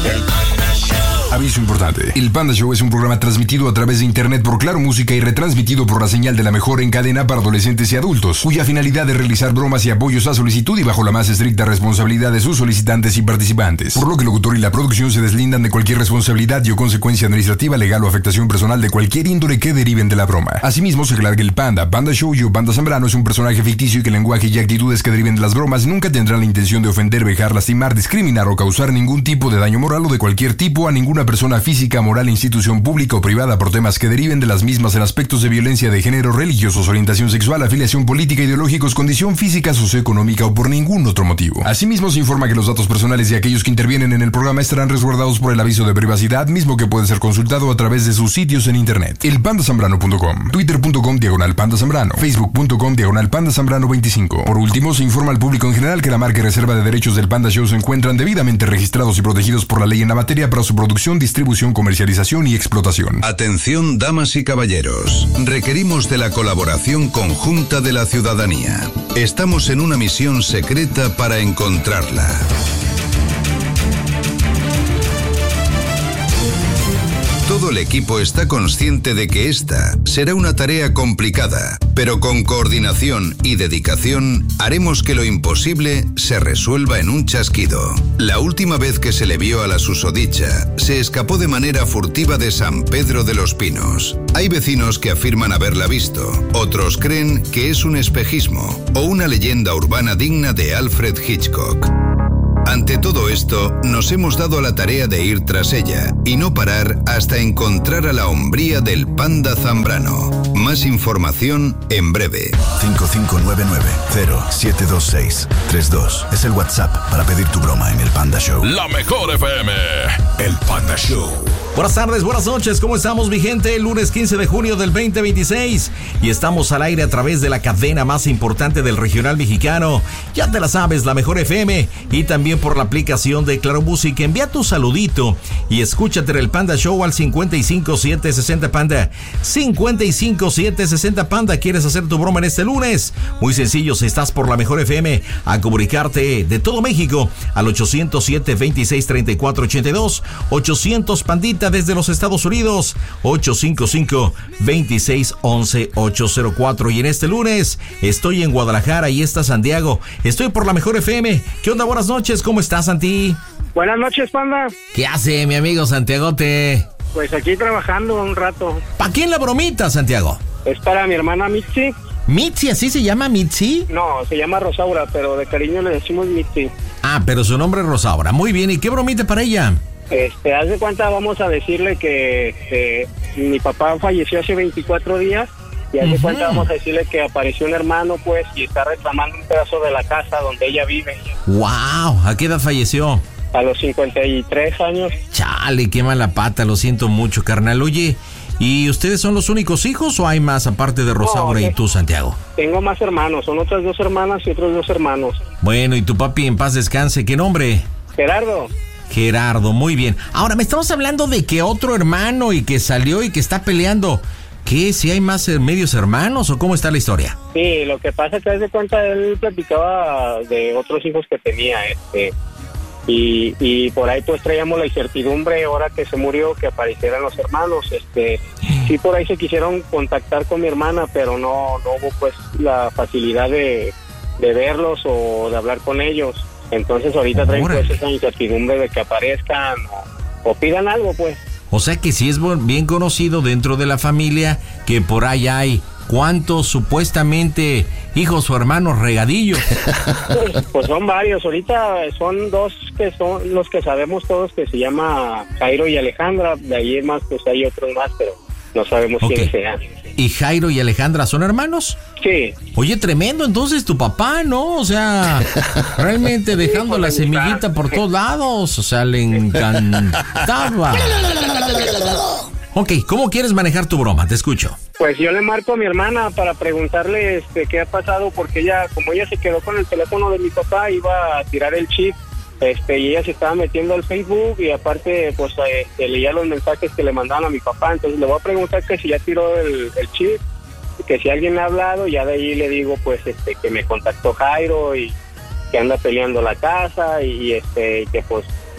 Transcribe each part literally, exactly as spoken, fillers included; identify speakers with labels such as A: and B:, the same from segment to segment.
A: El Panda Show.
B: Aviso importante. El Panda Show es un programa transmitido a través de internet por Claro Música y retransmitido por la señal de la mejor en cadena para adolescentes y adultos, cuya finalidad es realizar bromas y apoyos a solicitud y bajo la más estricta responsabilidad de sus solicitantes y participantes. Por lo que el locutor y la producción se deslindan de cualquier responsabilidad y o consecuencia administrativa, legal o afectación personal de cualquier índole que deriven de la broma. Asimismo, se aclara que el Panda, Panda Show y o Panda Zambrano es un personaje ficticio y que el lenguaje y actitudes que deriven de las bromas nunca tendrán la intención de ofender, vejar, lastimar, discriminar o causar ningún tipo de daño moral o de cualquier tipo a ninguna persona física, moral, institución pública o privada por temas que deriven de las mismas en aspectos de violencia de género, religiosos, orientación sexual, afiliación política, ideológicos, condición física, socioeconómica o por ningún otro motivo. Asimismo, se informa que los datos personales de aquellos que intervienen en el programa estarán resguardados por el aviso de privacidad, mismo que puede ser consultado a través de sus sitios en internet. el panda zambrano punto com, twitter punto com diagonal panda zambrano, facebook punto com diagonal panda zambrano veinticinco. Por último, se informa al público en general que la marca y reserva de derechos del Panda Show se encuentran debidamente registrados y protegidos por la ley en la materia para su producción, distribución, comercialización y explotación.
C: Atención, damas y caballeros. Requerimos de la colaboración conjunta de la ciudadanía. Estamos en una misión secreta para encontrarla. Todo el equipo está consciente de que esta será una tarea complicada, pero con coordinación y dedicación haremos que lo imposible se resuelva en un chasquido. La última vez que se le vio a la susodicha, se escapó de manera furtiva de San Pedro de los Pinos. Hay vecinos que afirman haberla visto, otros creen que es un espejismo o una leyenda urbana digna de Alfred Hitchcock. Ante todo esto, nos hemos dado a la tarea de ir tras ella y no parar hasta encontrar a la hombría del Panda Zambrano. Más información en breve.
D: cinco cinco nueve nueve cero siete dos seis tres dos es el WhatsApp para pedir tu broma en el Panda Show.
A: La mejor F M. El Panda Show.
E: Buenas tardes, buenas noches, ¿cómo estamos, mi gente? Lunes quince de junio del veinte veintiséis y estamos al aire a través de la cadena más importante del regional mexicano. Ya te la sabes, la mejor F M, y también por la aplicación de Claro Música. Envía tu saludito y escúchate el Panda Show al cincuenta y cinco siete sesenta Panda. cincuenta y cinco siete sesenta Panda. ¿Quieres hacer tu broma en este lunes? Muy sencillo, si estás por la mejor F M, a comunicarte de todo México al ochocientos siete veintiséis treinta y cuatro ochenta y dos, ochocientos Pandita desde los Estados Unidos, ocho cinco cinco veintiséis once ochocientos cuatro. Y en este lunes estoy en Guadalajara y está Santiago. Estoy por la mejor F M. ¿Qué onda? Buenas noches, ¿cómo estás, Santi?
F: Buenas noches, Panda.
E: ¿Qué hace, mi amigo Santiagote?
F: Pues aquí trabajando un rato.
E: ¿Para quién la bromita, Santiago?
F: Es para mi hermana Mitzi.
E: ¿Mitzi? ¿Así se llama Mitzi?
F: No, se llama Rosaura, pero de cariño le decimos Mitzi.
E: Ah, pero su nombre es Rosaura. Muy bien, ¿y qué bromita para ella?
F: Este, haz de cuenta, vamos a decirle que eh, mi papá falleció hace veinticuatro días y haz de uh-huh. cuenta, vamos a decirle que apareció un hermano, pues, y está reclamando un pedazo de la casa donde ella vive.
E: ¡Wow! ¿A qué edad falleció?
F: A los cincuenta y tres años.
E: Chale, qué mala pata, lo siento mucho, carnal. Oye, ¿y ustedes son los únicos hijos o hay más aparte de Rosaura no, y tú, Santiago?
F: Tengo más hermanos, son otras dos hermanas y otros dos hermanos.
E: Bueno, y tu papi en paz descanse, ¿qué nombre?
F: Gerardo.
E: Gerardo, muy bien. Ahora, me estamos hablando de que otro hermano y que salió y que está peleando. ¿Qué? ¿Si hay más medios hermanos o cómo está la historia?
F: Sí, lo que pasa es que, haz de cuenta, él platicaba de otros hijos que tenía, este, y, y por ahí pues traíamos la incertidumbre, ahora que se murió, que aparecieran los hermanos, este, sí por ahí se quisieron contactar con mi hermana, pero no, no hubo pues la facilidad de, de verlos o de hablar con ellos. Entonces ahorita traen pues esa incertidumbre de que aparezcan o, o pidan algo, pues.
E: O sea que sí es bien conocido dentro de la familia que por ahí hay ¿cuántos supuestamente hijos o hermanos regadillos?
F: Pues, pues son varios, ahorita son dos que son los que sabemos todos, que se llama Jairo y Alejandra, de ahí más pues hay otros más, pero no sabemos okay. quién sean.
E: ¿Y Jairo y Alejandra son hermanos?
F: Sí.
E: Oye, tremendo, entonces tu papá, ¿no? O sea, realmente dejando sí, la semillita por todos lados, o sea, le encantaba. Ok, ¿cómo quieres manejar tu broma? Te escucho.
F: Pues yo le marco a mi hermana para preguntarle este qué ha pasado, porque ella, como ella se quedó con el teléfono de mi papá, iba a tirar el chip. Este, y ella se estaba metiendo al Facebook y aparte pues este, leía los mensajes que le mandaban a mi papá, entonces le voy a preguntar que si ya tiró el, el chip, que si alguien le ha hablado, ya de ahí le digo pues este que me contactó Jairo y que anda peleando la casa y este que pues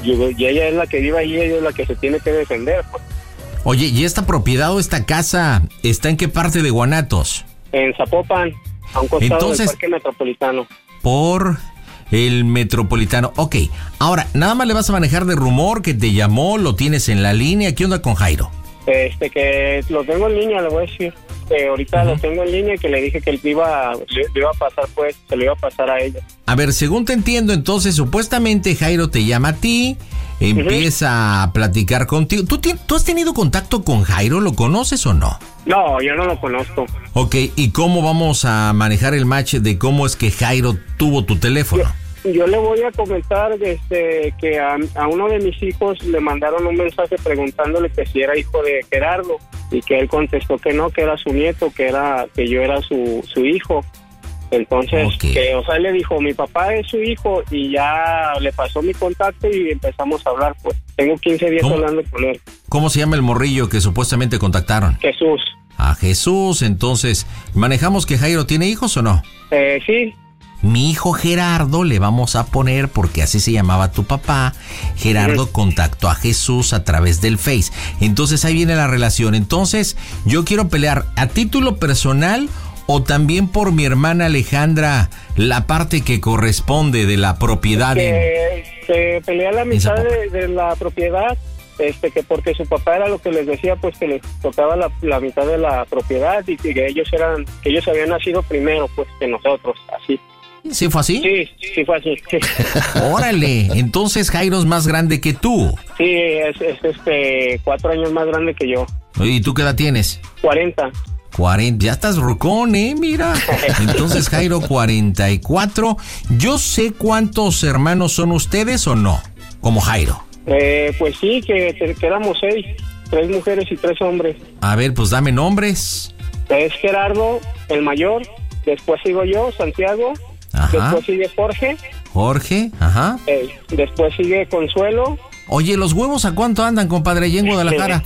F: yo, y ella es la que vive ahí, ella es la que se tiene que defender, pues.
E: Oye, ¿y esta propiedad o esta casa está en qué parte de Guanatos?
F: En Zapopan, a un costado
E: Entonces,
F: del Parque Metropolitano.
E: Por el Metropolitano. Ok, ahora, nada más le vas a manejar de rumor que te llamó, lo tienes en la línea. ¿Qué onda con Jairo?
F: Este, que lo tengo en línea, le voy a decir. Que ahorita uh-huh. lo tengo en línea y que le dije que él iba, le, le iba a pasar, pues, se lo iba a pasar a ella.
E: A ver, según te entiendo, entonces, supuestamente Jairo te llama a ti, empieza uh-huh. a platicar contigo. ¿Tú, ¿Tú has tenido contacto con Jairo? ¿Lo conoces o no?
F: No, yo no lo conozco.
E: Ok, ¿y cómo vamos a manejar el match de cómo es que Jairo tuvo tu teléfono?
F: Yo, yo le voy a comentar este, que a, a uno de mis hijos le mandaron un mensaje preguntándole que si era hijo de Gerardo y que él contestó que no, que era su nieto, que era que yo era su, su hijo. Entonces, okay. que, o sea, él le dijo, mi papá es su hijo y ya le pasó mi contacto y empezamos a hablar, pues. Tengo quince días ¿Cómo? hablando con él.
E: ¿Cómo se llama el morrillo que supuestamente contactaron?
F: Jesús.
E: A Jesús, entonces, ¿manejamos que Jairo tiene hijos o no?
F: Eh, sí.
E: Mi hijo Gerardo le vamos a poner, porque así se llamaba tu papá. Gerardo sí. contactó a Jesús a través del Face. Entonces ahí viene la relación. Entonces yo quiero pelear a título personal o también por mi hermana Alejandra, la parte que corresponde de la propiedad.
F: Que en, se pelea la mitad de, de la propiedad. Este, que porque su papá era lo que les decía, pues que les tocaba la, la mitad de la propiedad y que ellos eran, que ellos habían nacido primero, pues que nosotros, así.
E: ¿Sí fue así?
F: Sí, sí fue así. Sí.
E: Órale, entonces Jairo es más grande que tú.
F: Sí, es, es este cuatro años más grande que yo.
E: ¿Y tú qué edad tienes?
F: cuarenta.
E: cuarenta, ya estás rucón, ¿eh? Mira. Entonces Jairo, cuarenta y cuatro. Yo sé cuántos hermanos son ustedes o no, como Jairo.
F: Eh, pues sí, que, que éramos seis, tres mujeres y tres hombres.
E: A ver, pues dame nombres.
F: Es Gerardo, el mayor, después sigo yo, Santiago. Ajá. Después sigue Jorge.
E: Jorge, ajá.
F: Eh, después sigue Consuelo.
E: Oye, ¿los huevos a cuánto andan, compadre, allá en Guadalajara?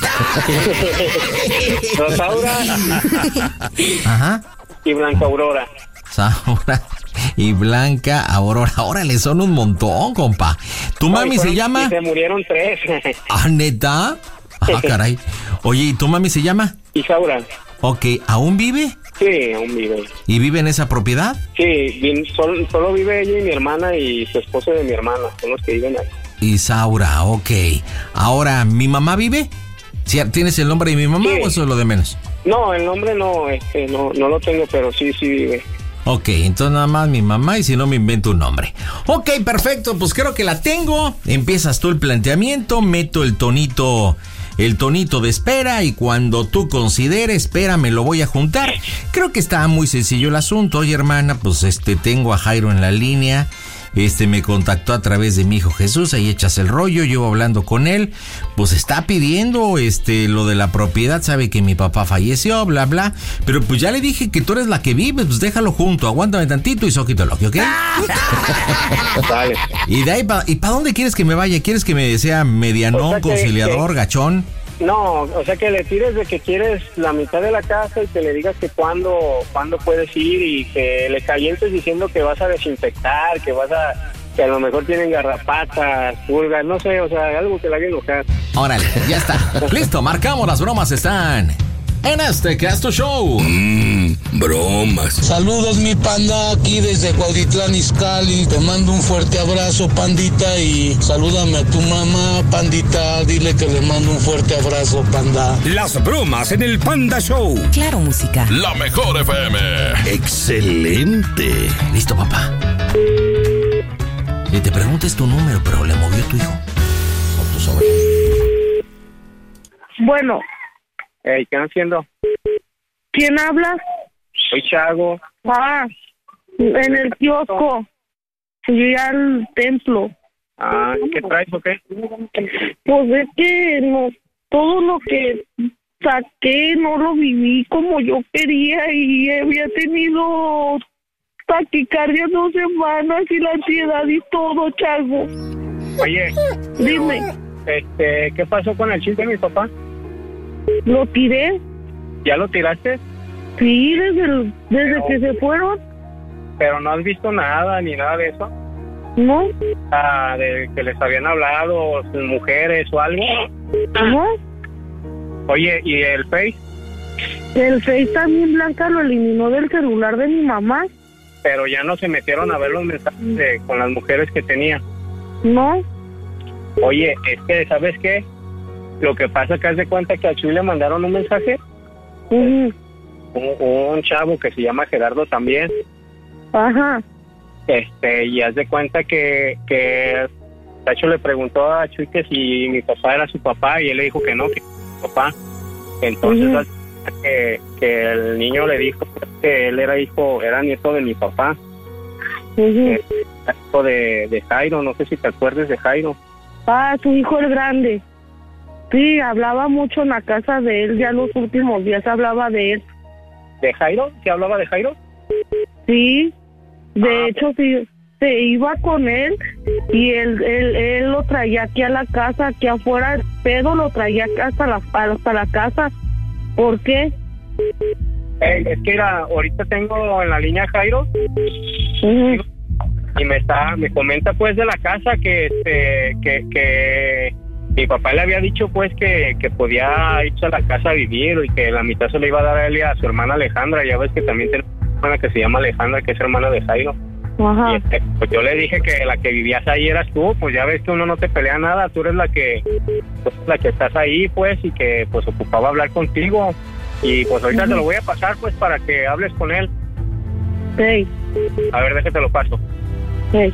F: Rosaura.
E: Ajá.
F: Y Blanca Aurora.
E: Saura y Blanca Aurora. Órale, son un montón, compa. ¿Tu mami
F: no,
E: se llama?
F: Y se murieron tres.
E: ¿Ah, neta? Ah, caray. Oye, ¿y tu mami se llama?
F: Isaura.
E: Ok, ¿aún vive?
F: Sí, aún vive.
E: ¿Y vive en esa propiedad?
F: Sí, bien, solo, solo vive ella y mi hermana y su esposo de mi hermana, son los que viven ahí.
E: Isaura, ok. Ahora, ¿mi mamá vive? ¿Tienes el nombre de mi mamá sí. o eso es lo de menos?
F: No, el nombre no, este, no, no lo tengo, pero sí, sí vive.
E: Ok, entonces nada más mi mamá y si no me invento un nombre. Ok, perfecto, pues creo que la tengo. Empiezas tú el planteamiento, meto el tonito... El tonito de espera y cuando tú consideres, espera, me lo voy a juntar. Creo que está muy sencillo el asunto. Oye, hermana, pues este tengo a Jairo en la línea. Este me contactó a través de mi hijo Jesús, ahí echas el rollo, yo hablando con él, pues está pidiendo este lo de la propiedad, sabe que mi papá falleció, bla, bla, pero pues ya le dije que tú eres la que vive, pues déjalo junto, aguántame tantito y soquito lo que, ¿ok?
F: Vale.
E: Y de ahí, pa, ¿y para dónde quieres que me vaya? ¿Quieres que me sea medianón, o sea que, conciliador, que... gachón?
F: No, o sea que le tires de que quieres la mitad de la casa y que le digas que cuándo, cuándo puedes ir y que le calientes diciendo que vas a desinfectar, que vas a, que a lo mejor tienen garrapatas, pulgas, no sé, o sea, algo que la haga enojar.
E: Órale, ya está. Listo, marcamos, las bromas están en este Casto Show.
A: Mmm, bromas.
G: Saludos, mi panda, aquí desde Cuautitlán Izcalli. Te mando un fuerte abrazo, pandita, y salúdame a tu mamá, pandita. Dile que le mando un fuerte abrazo, panda.
A: Las bromas en el Panda Show.
H: Claro, música.
A: La mejor F M.
E: Excelente. Listo, papá. Y te preguntes tu número, pero le movió tu hijo. O tu sobrino.
I: Bueno.
F: Hey, ¿qué están haciendo?
I: ¿Quién habla?
F: Soy Chago.
I: Ah, en el kiosco. Fui al templo.
F: Ah, ¿qué traes o qué?
I: Pues es que no, todo lo que saqué no lo viví como yo quería y había tenido taquicardia dos semanas y la ansiedad y todo, Chago.
F: Oye.
I: Dime.
F: Este, ¿qué pasó con el chiste de mi papá?
I: ¿Lo tiré?
F: ¿Ya lo tiraste?
I: Sí, desde, el, desde pero, que se fueron.
F: Pero no has visto nada, ni nada de eso.
I: No.
F: Ah, de que les habían hablado sus mujeres o algo.
I: No.
F: Oye, ¿y el Face?
I: El Face también Blanca lo eliminó del celular de mi mamá.
F: Pero ya no se metieron a ver los mensajes de, con las mujeres que tenía.
I: No.
F: Oye, es que, ¿sabes qué? Lo que pasa es que haz de cuenta que a Chuy le mandaron un mensaje.
I: Uh-huh.
F: Un, un chavo que se llama Gerardo también.
I: Ajá.
F: Este, y haz de cuenta que, que Tacho le preguntó a Chuy que si mi papá era su papá y él le dijo que no, que era su papá. Entonces, uh-huh. que, que el niño le dijo que él era hijo, era nieto de mi papá.
I: Uh-huh.
F: Eh, hijo de, de Jairo, no sé si te acuerdas de Jairo.
I: Ah, su hijo el grande. Sí, hablaba mucho en la casa de él, ya los últimos días hablaba de él.
F: ¿De Jairo? ¿Se hablaba de Jairo?
I: Sí. De
F: ah,
I: hecho, sí, se iba con él y él, él, él lo traía aquí a la casa, aquí afuera, el pedo lo traía hasta la, hasta la casa. ¿Por qué?
F: Eh, es que era, ahorita tengo en la línea a Jairo.
I: Uh-huh.
F: Y me está, me comenta pues de la casa que este, que, que mi papá le había dicho pues que, que podía irse a la casa a vivir y que la mitad se le iba a dar a él y a su hermana Alejandra. Ya ves que también tiene una hermana que se llama Alejandra, que es hermana de Jairo.
I: Ajá.
F: Y este, pues yo le dije que la que vivías ahí eras tú, pues ya ves que uno no te pelea nada, tú eres la que, pues, la que estás ahí pues y que pues ocupaba hablar contigo. Y pues ahorita uh-huh. te lo voy a pasar pues para que hables con él.
I: Sí.
F: A ver, déjate lo paso.
I: Sí.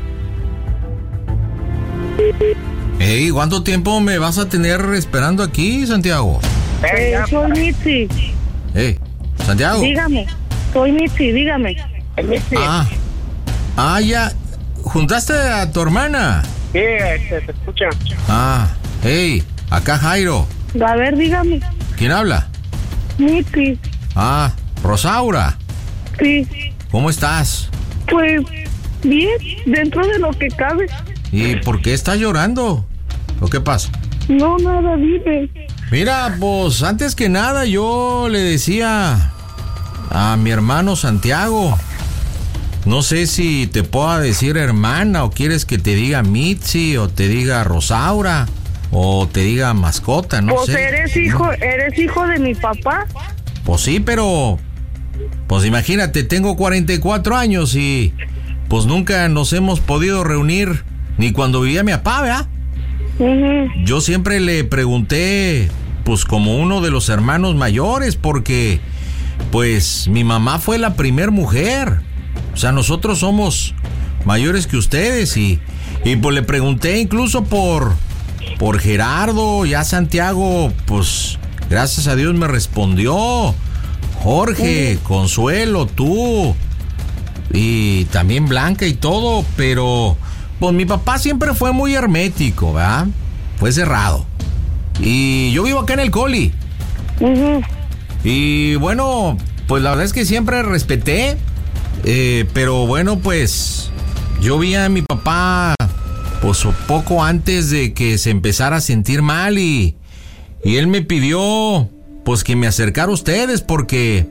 E: Hey, ¿cuánto tiempo me vas a tener esperando aquí, Santiago?
F: Hey,
I: eh, soy Mitzi.
E: Hey, Santiago.
I: Dígame, soy Mitzi, dígame.
F: Mitzi.
E: Ah, ah, ya, ¿juntaste a tu hermana?
F: Sí, este, te escucha.
E: Ah, hey, acá Jairo.
I: A ver, dígame.
E: ¿Quién habla?
I: Mitzi.
E: Ah, Rosaura.
I: Sí.
E: ¿Cómo estás?
I: Pues, bien, dentro de lo que cabe.
E: ¿Y por qué estás llorando? ¿O qué pasa?
I: No, nada, dime.
E: Mira, pues antes que nada yo le decía a mi hermano Santiago, no sé si te puedo decir hermana o quieres que te diga Mitzi o te diga Rosaura o te diga mascota, no
I: pues
E: sé.
I: Pues eres hijo, eres hijo de mi papá.
E: Pues sí, pero pues imagínate, tengo cuarenta y cuatro años y pues nunca nos hemos podido reunir ni cuando vivía mi papá, ¿verdad?
I: Uh-huh.
E: Yo siempre le pregunté, pues como uno de los hermanos mayores, porque pues mi mamá fue la primer mujer. O sea, nosotros somos mayores que ustedes y, y pues le pregunté incluso por, por Gerardo, ya Santiago, pues gracias a Dios me respondió. Jorge, uh-huh. Consuelo, tú y también Blanca y todo, pero pues mi papá siempre fue muy hermético, ¿verdad? Fue cerrado. Y yo vivo acá en el Coli.
I: Uh-huh.
E: Y bueno, pues la verdad es que siempre respeté. Eh, pero bueno, pues yo vi a mi papá pues poco antes de que se empezara a sentir mal y, y él me pidió pues que me acercara a ustedes porque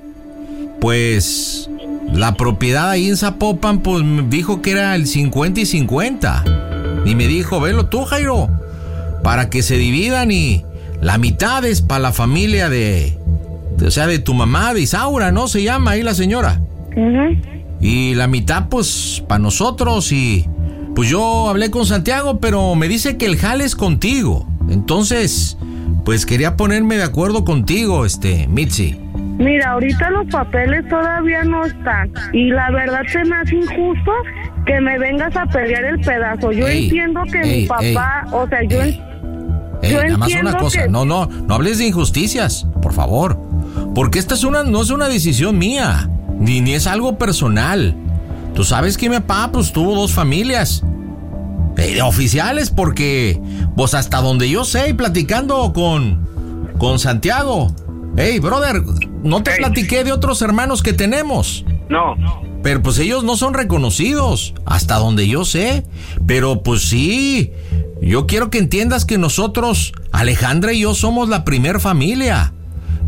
E: pues la propiedad ahí en Zapopan pues me dijo que era el cincuenta y cincuenta y me dijo, velo tú, Jairo, para que se dividan y la mitad es para la familia de, de o sea, de tu mamá, de Isaura, ¿no? Se llama ahí la señora.
I: Uh-huh.
E: Y la mitad pues para nosotros y pues yo hablé con Santiago, pero me dice que el jale es contigo. Entonces, pues quería ponerme de acuerdo contigo, este, Mitzi.
I: Mira, ahorita los papeles todavía no están y la verdad se me hace injusto que me vengas a pelear el pedazo. Yo ey, entiendo que ey, mi papá, ey, o sea, yo,
E: ey, yo ey, nada más una cosa, que... no, no, no hables de injusticias, por favor, porque esta es una, no es una decisión mía, ni, ni es algo personal. Tú sabes que mi papá, pues, tuvo dos familias eh, oficiales, porque, pues, hasta donde yo sé, y platicando con, con Santiago, hey, brother, no te hey. platiqué de otros hermanos que tenemos.
F: No.
E: Pero pues ellos no son reconocidos, hasta donde yo sé. Pero pues sí, yo quiero que entiendas que nosotros, Alejandra y yo, somos la primer familia.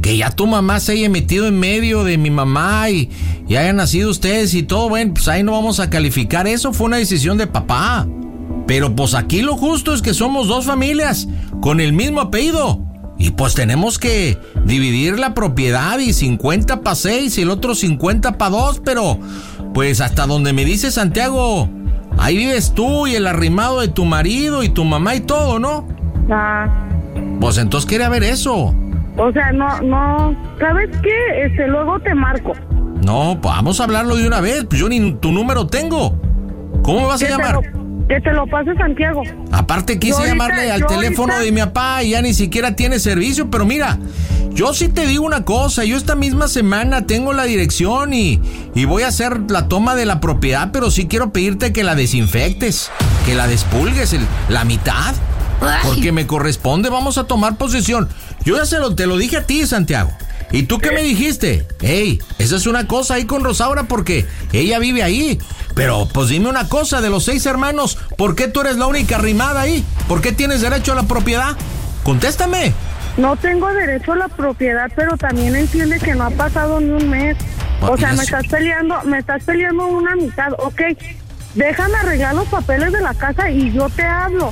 E: que ya tu mamá se haya metido en medio de mi mamá y, y hayan nacido ustedes y todo, bueno, pues ahí no vamos a calificar. Eso fue una decisión de papá. Pero pues aquí lo justo es que somos dos familias con el mismo apellido. Y pues tenemos que dividir la propiedad y cincuenta para seis y el otro cincuenta para dos, pero pues hasta donde me dice Santiago, ahí vives tú y el arrimado de tu marido y tu mamá y todo, ¿no?
I: Ah.
E: Pues entonces quería ver eso.
I: O sea, no, no, ¿sabes qué? Este, luego te marco.
E: No, pues vamos a hablarlo de una vez, pues yo ni tu número tengo. ¿Cómo me vas a llamar?
I: Que te lo pase Santiago.
E: Aparte quise
I: ahorita,
E: llamarle al teléfono
I: ahorita...
E: de mi papá y ya ni siquiera tiene servicio, pero mira, yo sí te digo una cosa, yo esta misma semana tengo la dirección y, y voy a hacer la toma de la propiedad, pero sí quiero pedirte que la desinfectes, que la despulgues, el, la mitad, porque me corresponde, vamos a tomar posesión. Yo ya se lo, te lo dije a ti, Santiago. ¿Y tú qué me dijiste? Ey, esa es una cosa ahí con Rosaura porque ella vive ahí. Pero pues dime una cosa, de los seis hermanos, ¿por qué tú eres la única arrimada ahí? ¿Por qué tienes derecho a la propiedad? Contéstame.
I: No tengo derecho a la propiedad, pero también entiende que no ha pasado ni un mes. O sea, me estás peleando, me estás peleando una mitad. Ok, déjame arreglar los papeles de la casa y yo te hablo.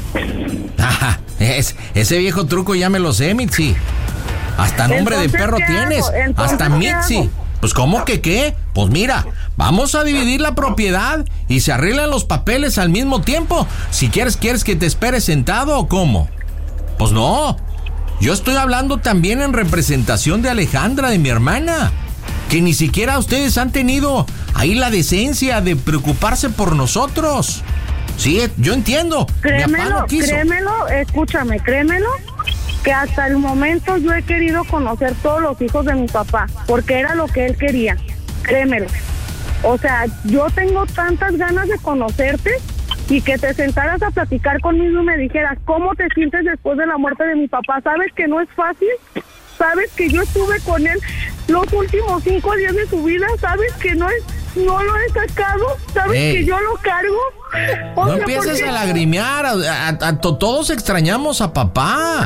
E: Ajá, es, ese viejo truco ya me lo sé, Mitzi. Hasta nombre de perro tienes, hasta Mitzi. Pues ¿cómo que qué? Pues mira, vamos a dividir la propiedad y se arreglan los papeles al mismo tiempo. Si quieres, ¿quieres que te espere sentado o cómo? Pues no, yo estoy hablando también en representación de Alejandra, de mi hermana, que ni siquiera ustedes han tenido ahí la decencia de preocuparse por nosotros. Sí, yo entiendo.
I: Créemelo, créemelo, escúchame, créemelo, que hasta el momento yo he querido conocer todos los hijos de mi papá, porque era lo que él quería, créemelo. O sea, yo tengo tantas ganas de conocerte y que te sentaras a platicar conmigo y me dijeras cómo te sientes después de la muerte de mi papá. ¿Sabes que no es fácil? ¿Sabes que yo estuve con él los últimos cinco días de su vida? ¿Sabes que no es, no lo he sacado? ¿Sabes Ey. que yo lo cargo?
E: O no sea, empieces porque... a lagrimear, a, a, a, a, todos extrañamos a papá.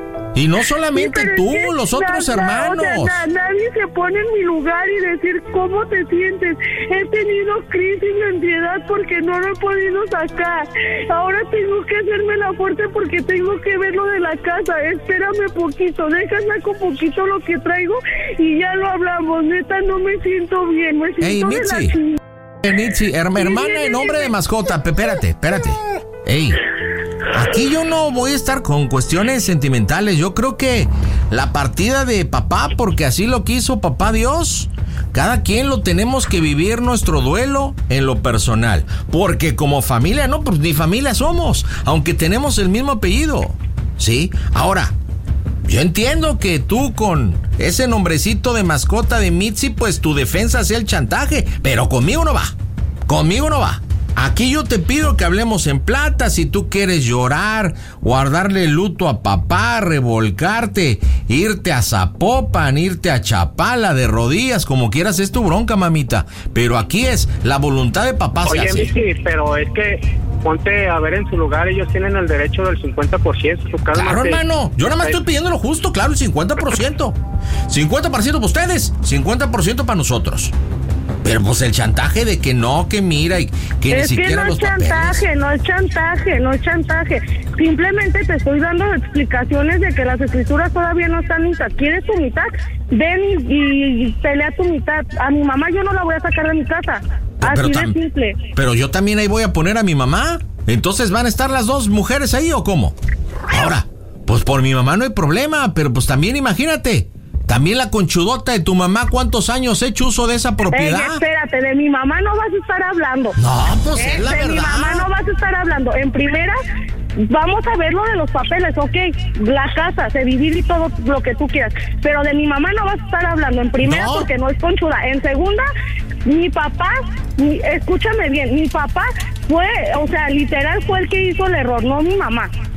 E: Y no solamente sí, tú, es que los otros na, hermanos.
I: O sea, na, nadie se pone en mi lugar y decir cómo te sientes. He tenido crisis de ansiedad porque no lo he podido sacar. Ahora tengo que hacerme la fuerte porque tengo que ver lo de la casa. Espérame poquito, déjame con poquito lo que traigo y ya lo hablamos. Neta, no me siento bien, me siento
E: Ey,
I: de
E: Mitzi.
I: la chingada.
E: Hey, Mitzi, her- hermana en nombre de mascota. Espérate, espérate. Ey. Aquí yo no voy a estar con cuestiones sentimentales. Yo creo que la partida de papá, porque así lo quiso papá Dios, cada quien lo tenemos que vivir nuestro duelo en lo personal. Porque como familia, no, pues ni familia somos, aunque tenemos el mismo apellido. ¿Sí? Ahora, yo entiendo que tú con ese nombrecito de mascota de Mitzi, pues tu defensa sea el chantaje, pero conmigo no va. Conmigo no va. Aquí yo te pido que hablemos en plata. Si tú quieres llorar, guardarle luto a papá, revolcarte, irte a Zapopan, irte a Chapala de rodillas, como quieras, es tu bronca, mamita. Pero aquí es la voluntad de papá.
F: Oye,
E: se hace.
F: Miki, pero es que ponte a ver en su lugar, ellos tienen el derecho del cincuenta por ciento. Su
E: claro, hermano, yo nada más estoy pidiendo lo justo, claro, el cincuenta por ciento. cincuenta por ciento para ustedes, cincuenta por ciento para nosotros. Pero pues el chantaje de que no, que mira y que
I: es
E: ni
I: que
E: siquiera
I: no
E: los
I: es chantaje,
E: papeles.
I: no es chantaje, no es chantaje. Simplemente te estoy dando explicaciones de que las escrituras todavía no están listas. ¿Quieres tu mitad? Ven y, y pelea tu mitad. A mi mamá yo no la voy a sacar de mi casa.
E: Pero,
I: Así
E: tam-
I: de simple.
E: pero yo también ahí voy a poner a mi mamá. Entonces van a estar las dos mujeres ahí o cómo. Ahora, pues por mi mamá no hay problema, pero pues también imagínate. También la conchudota de tu mamá, ¿cuántos años he hecho uso de esa propiedad?
I: Ey, espérate, de mi mamá no vas a estar hablando.
E: No, pues
I: eh,
E: es la
I: de
E: verdad.
I: mi mamá no vas a estar hablando. En primera, vamos a ver lo de los papeles, ok. La casa, se divide y todo lo que tú quieras. Pero de mi mamá no vas a estar hablando. En primera,
E: No.
I: porque no es conchuda. En segunda, mi papá, mi, escúchame bien, mi papá fue, o sea, literal fue el que hizo el error, no mi mamá.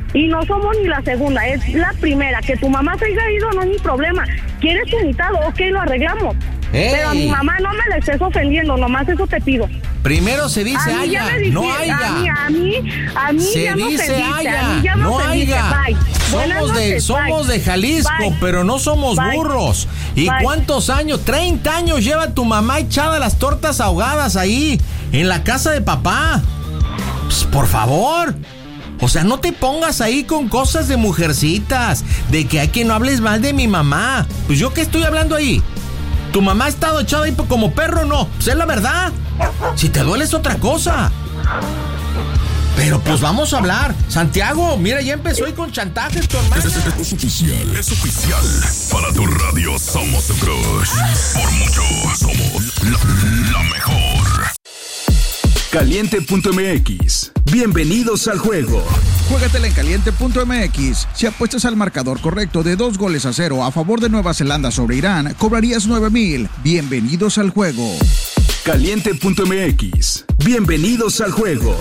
I: Y no somos ni la segunda, es la primera. Que tu mamá se haya ido no es mi problema. ¿Quieres tu mitad? Ok, lo arreglamos. ¡Ey! Pero a mi mamá no me la estés ofendiendo, nomás eso te pido.
E: Primero se dice haya, no haya.
I: A mí, a mí, a mí
E: se
I: ya
E: dice
I: me
E: haya,
I: ya
E: no haya. Somos de,
I: noches,
E: somos de Jalisco,
I: bye.
E: Pero no somos
I: Bye.
E: burros. ¿Y
I: Bye.
E: cuántos años? treinta años lleva tu mamá echada las tortas ahogadas ahí, en la casa de papá. Pues, por favor. O sea, no te pongas ahí con cosas de mujercitas, de que hay que no hables mal de mi mamá. Pues yo qué estoy hablando ahí. ¿Tu mamá ha estado echada ahí como perro? No, pues es la verdad. Si te duele es otra cosa. Pero pues vamos a hablar. Santiago, mira, ya empezó ahí con chantajes tu hermana.
A: Es, es, es oficial, es oficial. Para tu radio somos tu crush. Por mucho somos la, la mejor.
H: Caliente punto m x. Bienvenidos al juego.
J: Juégatela en Caliente punto m x. Si apuestas al marcador correcto de dos goles a cero a favor de Nueva Zelanda sobre Irán, cobrarías nueve mil. Bienvenidos al juego.
H: Caliente punto m x. Bienvenidos al juego.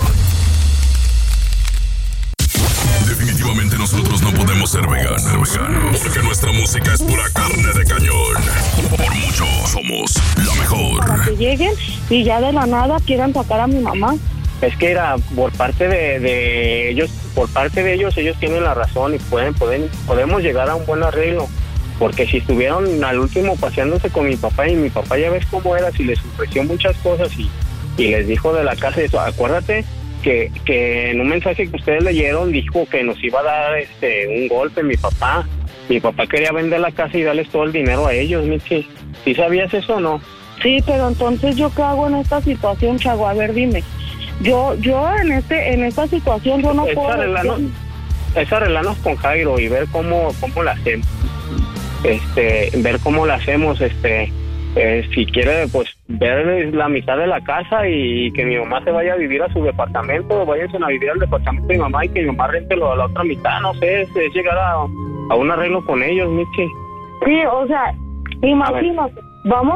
A: Definitivamente nosotros no podemos ser veganos, veganos, porque nuestra música es pura carne de cañón. Por mucho somos la mejor.
I: Para que lleguen y ya de la nada quieran sacar a mi mamá.
F: Es que era por parte de, de ellos, por parte de ellos, ellos tienen la razón y pueden, pueden, podemos llegar a un buen arreglo. Porque si estuvieron al último paseándose con mi papá, y mi papá ya ves cómo era, si les ofreció muchas cosas y, y les dijo de la casa, eso, acuérdate que, que en un mensaje que ustedes leyeron dijo que nos iba a dar este un golpe mi papá. Mi papá quería vender la casa y darles todo el dinero a ellos, Michi. ¿Sí sabías eso o no?
I: Sí, pero entonces yo qué hago en esta situación, Chago, a ver, dime. Yo, yo en este, en esta situación yo no
F: es
I: puedo.
F: Arreglarnos, es arreglarnos con Jairo y ver cómo, cómo la hacemos. Este, ver cómo la hacemos, este, eh, si quiere, pues, ver la mitad de la casa y que mi mamá se vaya a vivir a su departamento, váyanse a vivir al departamento de mi mamá y que mi mamá rente lo, la otra mitad, no sé, es, es llegar a, a un arreglo con ellos, Michi.
I: Sí, o sea, imagínate, vamos